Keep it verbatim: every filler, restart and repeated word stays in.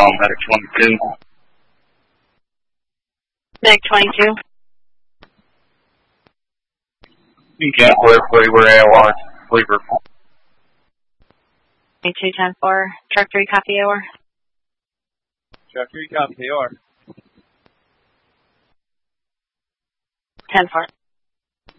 on Medic twenty-two. Medic twenty-two. You can't clear everybody where A O R. Sleeper. twenty-two ten four. Truck three, copy A O R. Truck three, copy A O R. ten four.